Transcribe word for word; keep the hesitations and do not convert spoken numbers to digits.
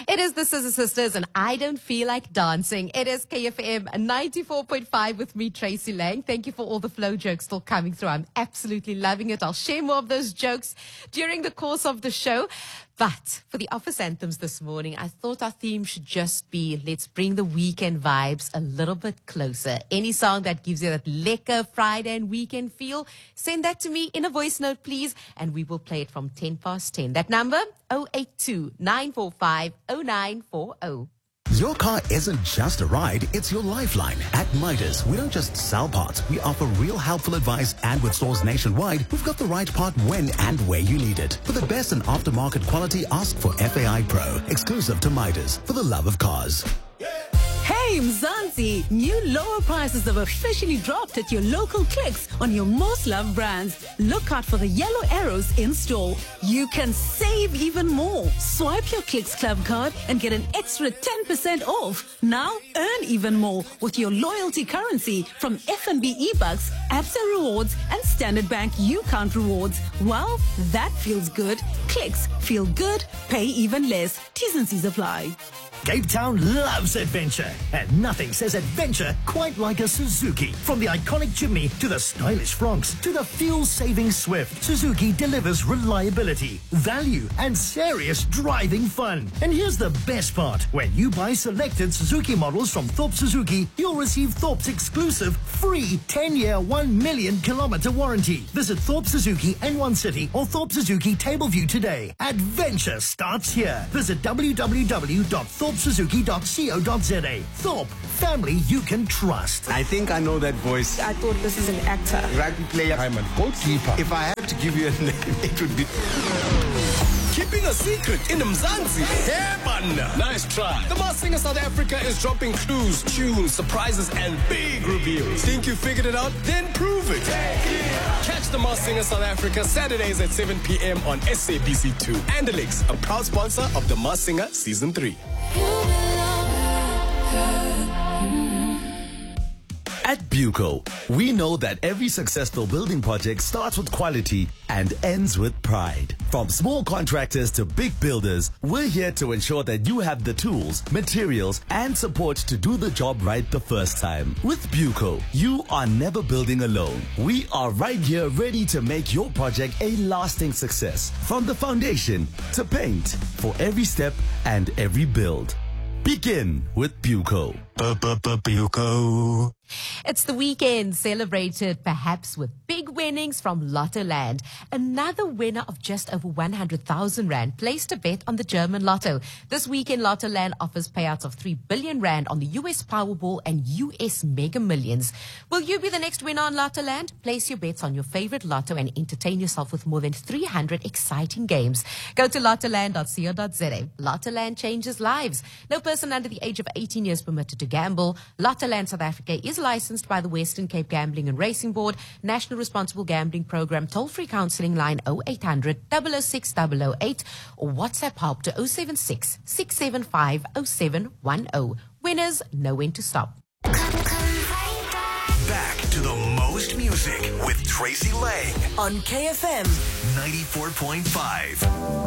It is the Scissor Sisters, and I don't feel like dancing. It is K F M ninety-four point five with me, Tracy Lang. Thank you for all the flow jokes still coming through. I'm absolutely loving it. I'll share more of those jokes during the course of the show. But for the office anthems this morning, I thought our theme should just be, let's bring the weekend vibes a little bit closer. Any song that gives you that lekker Friday and weekend feel, send that to me in a voice note, please, and we will play it from ten past ten. That number, zero eight two, nine four five, zero nine four zero. Your car isn't just a ride, it's your lifeline. At Midas, we don't just sell parts, we offer real helpful advice, and with stores nationwide, we've got the right part when and where you need it. For the best in aftermarket quality, ask for F A I Pro, exclusive to Midas, for the love of cars. Hey Mzansi, new lower prices have officially dropped at your local Clicks on your most loved brands. Look out for the yellow arrows in store. You can save even more. Swipe your Clicks Club card and get an extra ten percent off. Now earn even more with your loyalty currency from F N B eBucks, Absa Rewards and Standard Bank U-Count Rewards. Well, that feels good. Clicks, feel good, pay even less. T's and C's apply. Cape Town loves adventure, and nothing says adventure quite like a Suzuki. From the iconic chimney to the stylish Fronx to the fuel-saving Swift, Suzuki delivers reliability, value, and serious driving fun. And here's the best part. When you buy selected Suzuki models from Thorpe Suzuki, you'll receive Thorpe's exclusive free ten-year, one million kilometer warranty. Visit Thorpe Suzuki N one City or Thorpe Suzuki Tableview today. Adventure starts here. Visit w w w dot thorpe suzuki dot co dot za. Thorpe, family you can trust. I think I know that voice. I thought this is an actor. Rugby player. I'm a goalkeeper. If I had to give you a name, it would be... Keeping a secret in Mzansi. Hey, nice try. The Masked Singer South Africa is dropping clues, tunes, surprises, and big reveals. Think you figured it out? Then prove it. Catch the Masked Singer South Africa Saturdays at seven p m on S A B C two. Andalix, a proud sponsor of the Masked Singer Season three. At Buco, we know that every successful building project starts with quality and ends with pride. From small contractors to big builders, we're here to ensure that you have the tools, materials, and support to do the job right the first time. With Buco, you are never building alone. We are right here ready to make your project a lasting success. From the foundation to paint, for every step and every build. Begin with Buco. Buco. It's the weekend, celebrated perhaps with big winnings from Lotto Land. Another winner of just over one hundred thousand rand placed a bet on the German Lotto. This weekend, Lotto Land offers payouts of three billion rand on the U S Powerball and U S Mega Millions. Will you be the next winner on Lotto Land? Place your bets on your favorite lotto and entertain yourself with more than three hundred exciting games. Go to lotto land dot co dot za. Lotto Land changes lives. No person under the age of eighteen years permitted to gamble. Lotto Land South Africa is licensed by the Western Cape Gambling and Racing Board, National Responsible Gambling Program, toll-free counselling line zero eight hundred, zero zero six, zero zero eight or WhatsApp help to zero seven six, six seven five, zero seven one zero. Winners know when to stop. Back to the most music with Tracy Lang On K F M ninety-four point five.